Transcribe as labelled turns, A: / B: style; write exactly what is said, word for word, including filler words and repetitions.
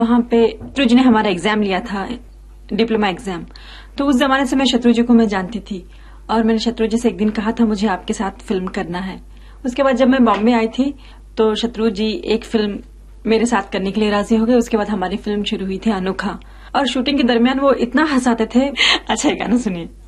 A: वहाँ पे शत्रु जी ने हमारा एग्जाम लिया था, डिप्लोमा एग्जाम। तो उस जमाने से मैं शत्रु जी को मैं जानती थी और मैंने शत्रु जी से एक दिन कहा था मुझे आपके साथ फिल्म करना है। उसके बाद जब मैं बॉम्बे आई थी तो शत्रु जी एक फिल्म मेरे साथ करने के लिए राजी हो गए। उसके बाद हमारी फिल्म शुरू हुई थी अनोखा, और शूटिंग के दरमियान वो इतना हंसाते थे। अच्छा, एक गाना सुनिए।